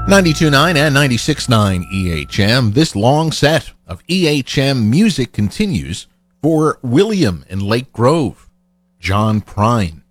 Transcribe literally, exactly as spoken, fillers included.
ninety-two point nine and ninety-six point nine E H M. This long set of E H M music continues for William in Lake Grove, John Prine.